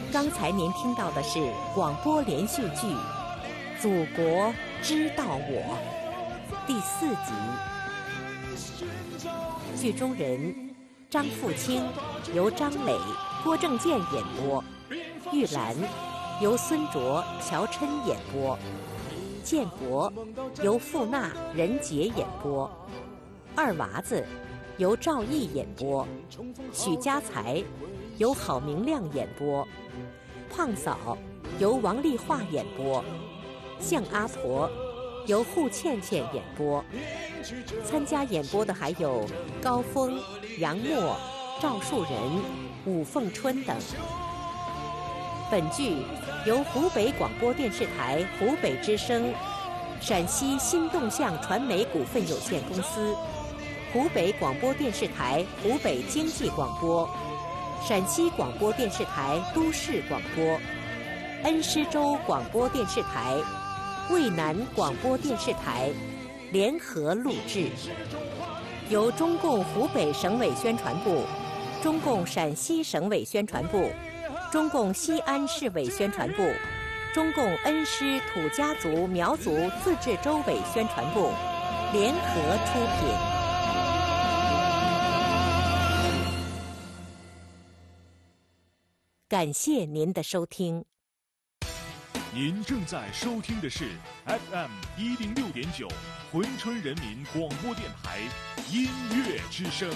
刚才您听到的是广播连续剧《祖国知道我》第4集。剧中人张富清由张磊、郭正健演播，玉兰由孙卓、乔琛演播，建国由傅娜、任杰演播，二娃子由赵毅演播，许家才由郝明亮演播，胖嫂由王丽华演播，向阿婆由户倩倩演播。参加演播的还有高峰、杨默、赵树人、武凤春等。本剧由湖北广播电视台湖北之声、陕西新动向传媒股份有限公司、湖北广播电视台湖北经济广播、陕西广播电视台都市广播、恩施州广播电视台、渭南广播电视台联合录制，由中共湖北省委宣传部、中共陕西省委宣传部、中共西安市委宣传部、中共恩施土家族苗族自治州委宣传部联合出品。感谢您的收听。 您正在收听的是 FM 106.9珲春人民广播电台音乐之声。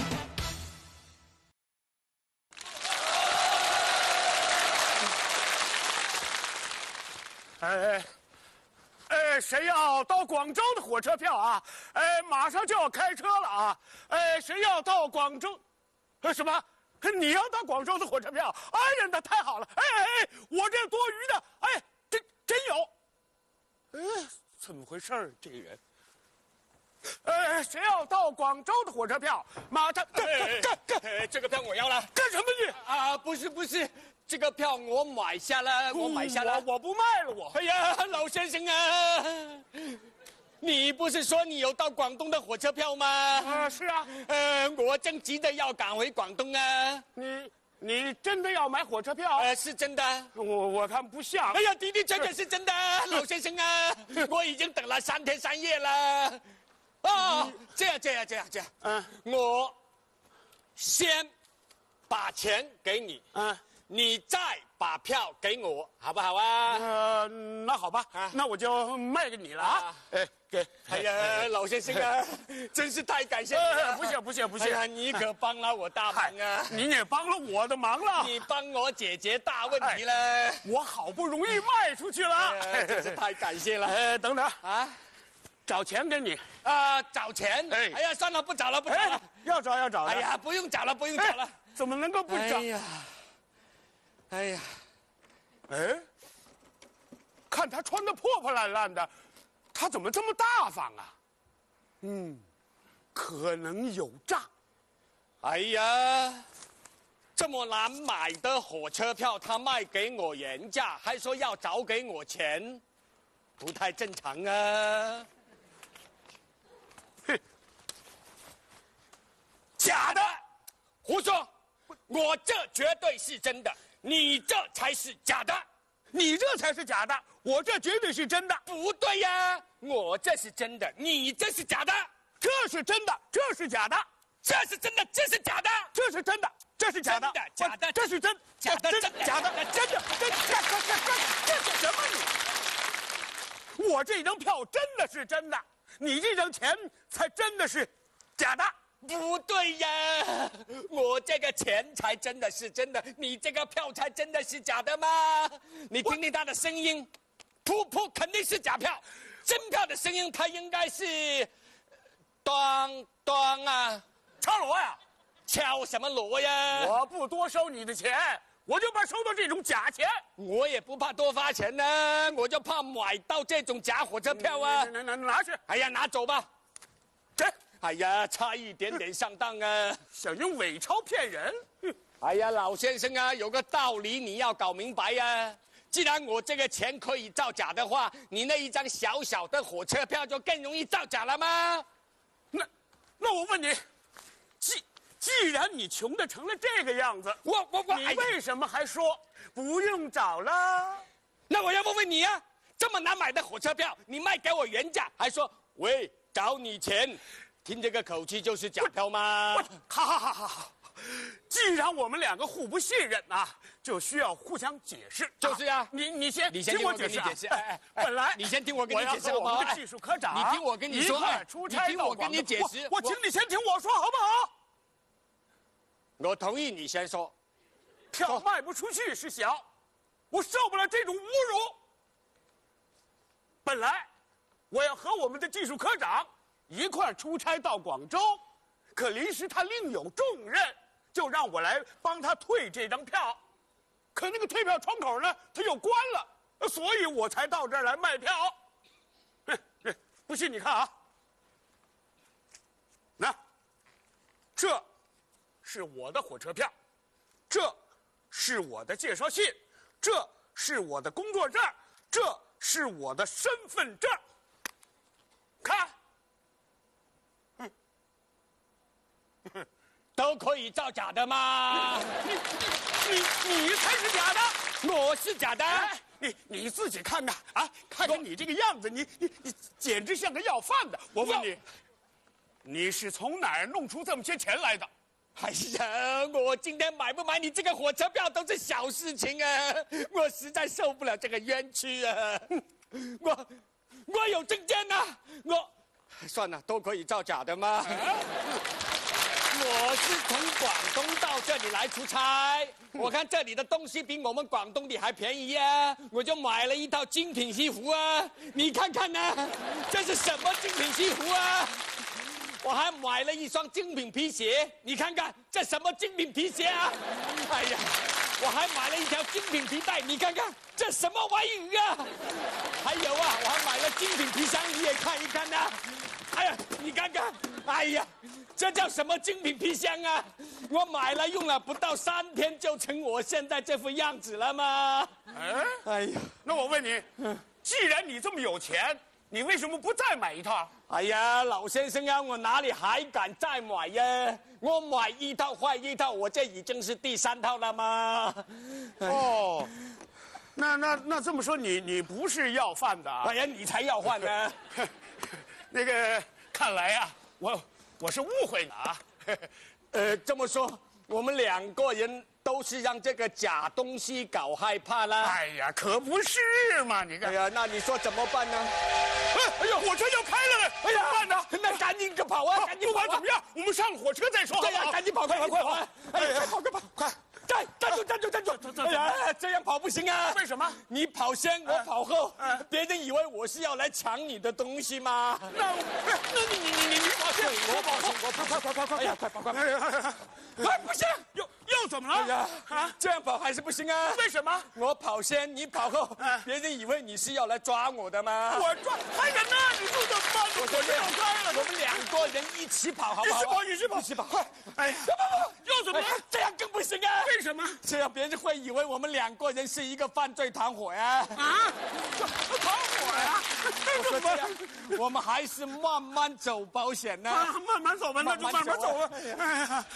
谁要到广州的火车票啊？马上就要开车了啊！谁要到广州？什么？你要到广州的火车票？哎呀，那太好了！我这多余的，真有。怎么回事这人？谁要到广州的火车票？马上这个票我要了。 干什么你？ 啊，不是，这个票我买下了，我不卖了我。 哎呀，老先生啊，你不是说你有到广东的火车票吗？ 是啊。 我正急着要赶回广东啊。 你真的要买火车票？ 是真的。 我看不像。 哎呀，的确是真的，老先生啊，我已经等了3天3夜了。哦，这样，我先把钱给你，你再把票给我，好不好啊？ 那好吧，那我就卖给你了啊！给。 哎呀，老先生啊，真是太感谢你了！ 不谢。 哎呀，你可帮了我大忙啊！ 您也帮了我的忙了， 你帮我解决大问题了。 我好不容易卖出去了， 真是太感谢了。 等等啊，找钱给你啊！找钱？哎呀，算了，不找了。 要找。 哎呀，不用找了。 怎么能够不找？ 哎呀， 看他穿得破破烂烂的，他怎么这么大方啊？可能有诈。 哎呀，这么难买的火车票，他卖给我原价，还说要找给我钱，不太正常啊！假的，胡说！我这绝对是真的，你这才是假的。 你这才是假的，我这绝对是真的。 不对呀，我这是真的，你这是假的。 这是真的，这是假的。 这是真的，这是假的。 这是真的，这是假的。 假的， 这是真， 假的， 假的，真的，这是什么你？我这张票真的是真的，你这张钱才真的是假的。 不对呀，我这个钱才真的是真的，你这个票才真的是假的吗？你听听他的声音，噗，肯定是假票。真票的声音，它应该是当啊， 敲锣呀？ 敲什么锣呀？ 我不多收你的钱，我就怕收到这种假钱。 我也不怕多花钱呢，我就怕买到这种假火车票啊！ 拿去！ 哎呀，拿走吧。 这。 哎呀，差一点点上当啊！ 想用伪钞骗人？ 哎呀，老先生啊，有个道理你要搞明白呀。既然我这个钱可以造假的话，你那一张小小的火车票就更容易造假了吗？ 那我问你，既然你穷的成了这个样子， 你为什么还说不用找了。 那我要问问你啊，这么难买的火车票，你卖给我原价，还说喂找你钱，听这个口气就是假票吗？ 好，既然我们两个互不信任啊，就需要互相解释。 就是啊， 你先听我解释。本来你先听我跟你解释好不好？我们的技术科长， 你听我跟你说， 你听我跟你解释。 我请你先听我说好不好？ 我同意你先说。 票卖不出去是小，我受不了这种侮辱。本来我要和我们的技术科长一块出差到广州，可临时他另有重任，就让我来帮他退这张票。可那个退票窗口呢，他又关了，所以我才到这儿来卖票。不信你看啊，那这是我的火车票，这是我的介绍信，这是我的工作证，这是我的身份证。看， 都可以造假的吗？ 你才是假的， 我是假的。 你自己看看啊，看看你这个样子，你简直像个要饭的。我问你，你是从哪儿弄出这么些钱来的？ 哎呀，我今天买不买你这个火车票都是小事情啊！我实在受不了这个冤屈啊！我有证件呐、算了，都可以造假的吗？我是从广东到这里来出差，我看这里的东西比我们广东的还便宜啊，我就买了一套精品西服啊！你看看呢，这是什么精品西服啊？我还买了一双精品皮鞋，你看看这什么精品皮鞋啊！哎呀，我还买了一条精品皮带，你看看这什么玩意啊！还有啊，我还买了精品皮箱，你也看一看呐！哎呀，你看看，哎呀，这叫什么精品皮箱啊？我买了用了不到3天就成我现在这副样子了吗？哎呀， 那我问你，既然你这么有钱，你为什么不再买一套？ 哎呀，老先生啊，我哪里还敢再买呀？我买一套换一套，我这已经是第3套了吗？ 哦，那这么说，你不是要饭的啊？ 哎呀，你才要饭呢！ 那个，看来呀、我是误会了啊。 这么说，我们2个人都是让这个假东西搞害怕啦。 哎呀，可不是嘛！你看， 哎呀，那你说怎么办呢？ 哎呀，火车要开了！哎呀，慢呢？ 那赶紧跑啊！赶紧跑！ 不管怎么样，我们上了火车再说。 对呀，赶紧跑！快！哎呀，快跑！ 快！ 站住！哎呀，这样跑不行啊！ 为什么？ 你跑先，我跑后，别人以为我是要来抢你的东西吗？ 那你跑先， 我跑先，快！哎呀，快跑！哎，不行， 又怎么了？ 哎呀，这样跑还是不行啊！ 为什么？ 我跑先，你跑后，别人以为你是要来抓我的吗？ 我抓还人呢？你说怎么办？ 我说要开了，我们2个人一起跑，好不好？ 一起跑！快！哎呀，不，又怎么了？ 这样更不行啊！ 为什么？ 这样别人会以为我们2个人是一个犯罪团伙呀！ 团伙呀！ 我说这样，我们还是慢慢走保险呢。 慢慢走吧，那就慢慢走吧。哎呀，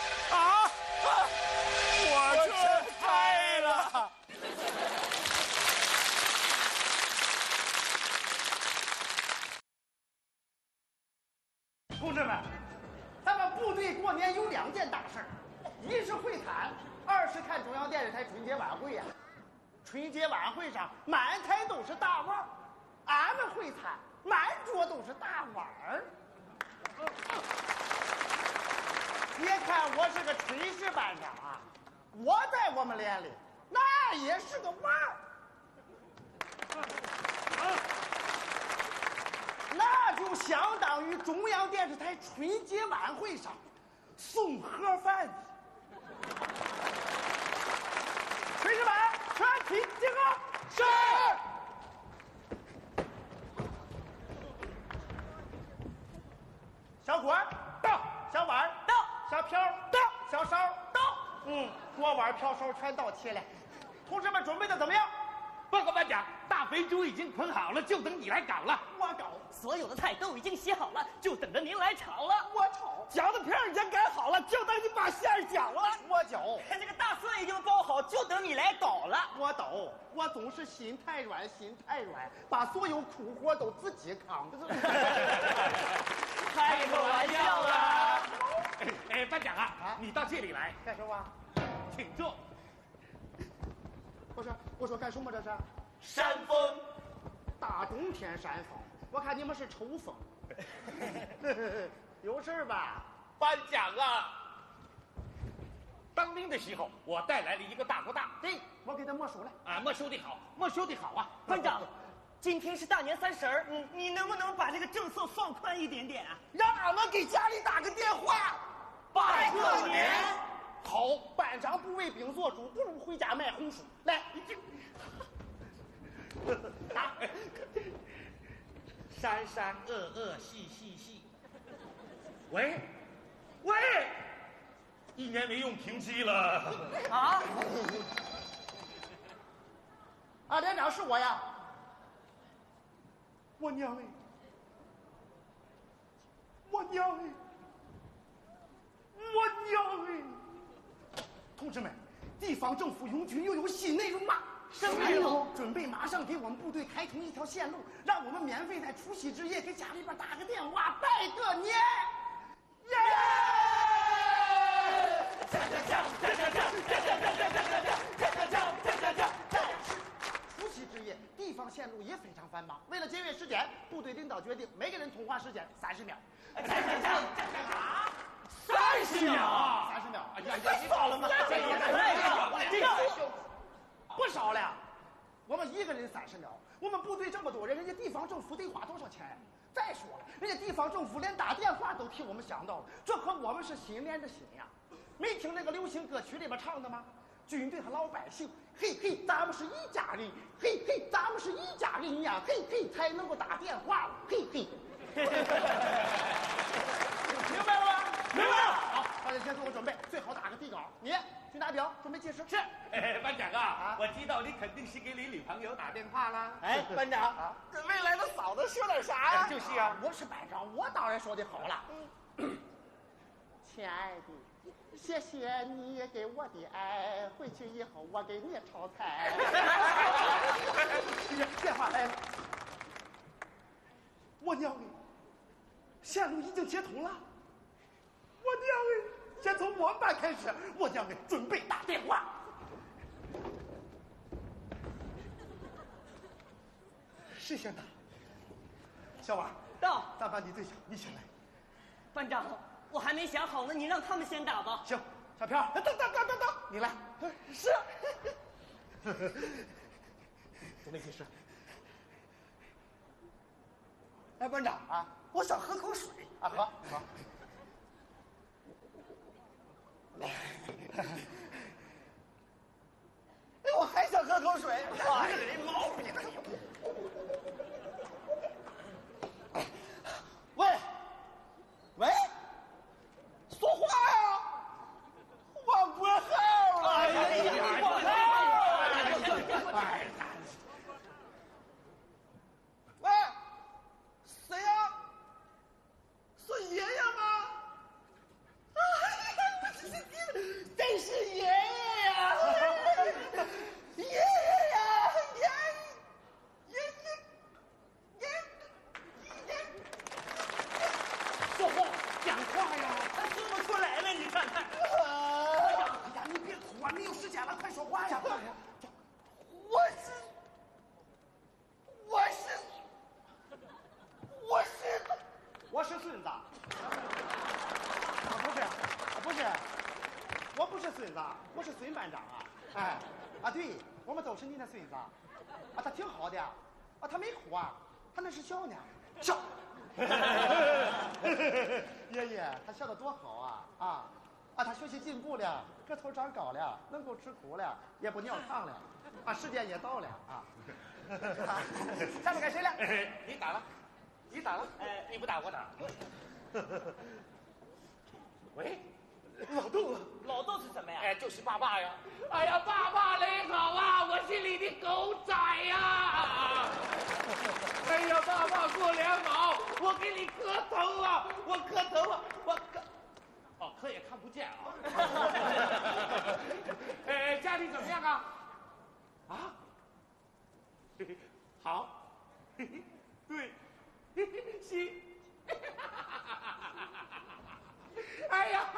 火车开了。 同志们，咱们部队过年有2件大事儿，一是会谈，2是看中央电视台春节晚会呀。春节晚会上满台都是大腕儿，俺们会谈满桌都是大碗儿。别看我是个炊事班长啊，我在我们连里那也是个腕儿。那就相当于中央电视台春节晚会上送盒饭的。炊事班全体集合。是。小锅到，小碗到，小瓢到，小勺到。锅碗瓢勺全到齐了。同志们准备的怎么样？ 报告班长，大肥猪已经捆好了，就等你来搞了。 我搞， 所有的菜都已经洗好了，就等着您来炒了。 我炒， 饺子皮儿已经擀好了，就等你把馅儿搅了。 我搅， 这个大蒜已经包好，就等你来捣了。 我抖，我总是心太软，心太软，把所有苦活都自己扛。 开个玩笑啦！ 班长啊，你到这里来， 干什么？ 请坐。 我说干什么这是？ 扇风， 大冬天扇风，我看你们是抽风。有事吧？ 班长啊，当兵的时候我带来了一个大哥大， 对，我给他没收了。 啊，没收的好，没收的好啊。 班长，今天是大年30，你能不能把这个政策放宽一点点啊？ 让俺们给家里打个电话， 拜个年。 好，班长不为兵做主，不如回家卖红薯。来， 打。山山恶恶细细细。喂，1年没用平机了。 啊！ 啊，连长是我呀。我娘哎！我娘哎！我娘哎！同志们，地方政府拥军又有新内容了。 什么内容？ 准备马上给我们部队开通一条线路，让我们免费在除夕之夜给家里边打个电话，拜个年。耶！除夕之夜，地方线路也非常繁忙。为了节约时间，部队领导决定每个人通话时间30秒。 这干嘛 30秒。 30秒。 哎呀，你少了吗？ 不少了，我们一个人30秒。我们部队这么多人，人家地方政府得花多少钱？再说了，人家地方政府连打电话都替我们想到了，这和我们是心连着心呀。没听那个流行歌曲里边唱的吗？军队和老百姓，嘿嘿，咱们是一家人，嘿嘿，咱们是一家人呀，嘿嘿，才能够打电话了，嘿嘿。明白了吗？ 明白了。 好，大家先做个准备，最好打个底稿。你去拿表，准备计时。 是。班长啊，我知道你肯定是给你女朋友打电话啦。 哎，班长，跟未来的嫂子说点啥呀？ 就是啊， 我是班长，我当然说的好了。亲爱的，谢谢你给我的爱，回去以后我给你炒菜。电话来了，我娘哎，线路已经接通了。我娘哎，先从我们班开始，我娘哎，准备打电话。谁先打？小王， 到。 咱班你最小，你先来。 班长，我还没想好呢，你让他们先打吧。 行，小飘，等，你来。是。准备计时。哎，班长啊，我想喝口水啊，喝。哎，我还想喝口水。哎，毛病。喂，说话呀！忘拨号了。哎呀，喂，谁呀？是爷爷吗？真是爷爷呀！爷爷呀！说话，讲话呀！ 他说不出来了，你看看。 哎呀，你别哭啊，没有时间了，快说话呀！我是孙子。不是，我不是孙子，我是孙班长啊！哎，啊对，我们都是你的孙子啊，他挺好的啊，他没哭啊，他那是笑呢，笑。爷爷，他笑得多好啊！他学习进步了，个头长高了，能够吃苦了，也不尿炕了，时间也到了啊！下面该谁了？ 你打了，你不打我打。喂， 老豆是什么呀？ 就是爸爸呀！哎呀，爸爸你好啊，我是你的的狗崽呀！哎呀，爸爸过年好，我给你磕头啊，我磕头啊，我磕。哦，磕也看不见啊。家里怎么样啊？啊？好。对。行。哎呀！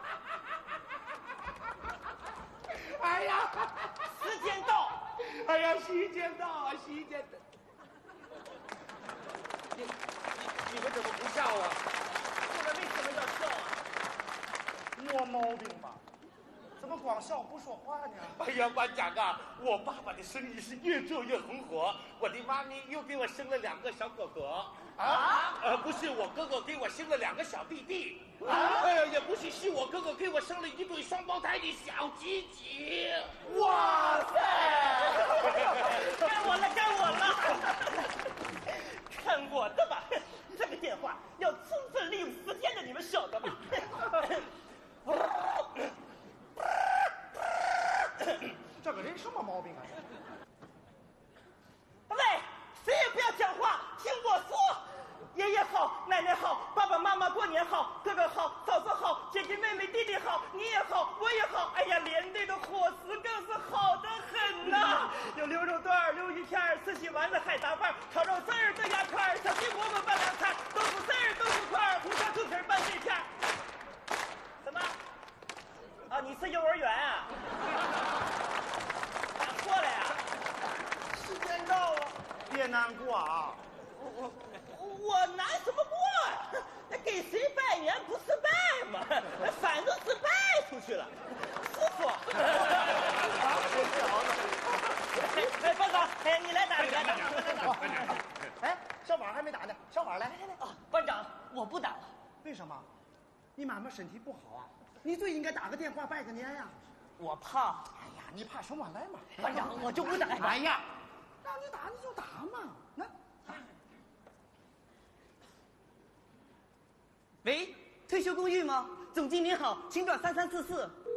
哎呀！ 时间到！ 哎呀，时间到啊，时间到！你们怎么不笑啊？ 我们为什么要笑啊？ 没毛病吧？怎么光笑不说话呢？ 哎呀，班长啊，我爸爸的生意是越做越红火，我的妈咪又给我生了2个小哥哥。不是我哥哥给我生了2个小弟弟。也不是，是我哥哥给我生了1对双胞胎的小鸡鸡。 哇塞！ 该我了，该我了！看我的吧！这个电话要充分利用时间的，你们晓得吧？ 这个人什么毛病啊？ 喂，谁也不要讲话，听我说。爷爷好，奶奶好，爸爸妈妈过年好，哥哥好，嫂子好，姐姐妹妹弟弟好，你也好，我也好。哎呀，连队的伙食更是好得很呐！有牛肉段、溜鱼片、四喜丸子、海杂饭、炒肉丝儿、豆芽块、小鸡馍馍拌凉菜、豆腐丝儿、豆腐块、红烧猪皮拌碎片。什么？啊，你是幼儿园啊？打错了呀？ 时间到了，别难过啊。 我难什么过呀？那给谁拜年不是拜吗？反正是拜出去了。师傅，班长，你来打，你来打。 哎，小婉还没打呢，小婉来。 班长，我不打了。 为什么？你妈妈身体不好啊，你最应该打个电话拜个年呀。 我怕。 哎呀，你怕什么？来嘛。 班长，我就不打。 哎呀，让你打你就打嘛。那。 喂，退休公寓吗？总经理好，请转3344。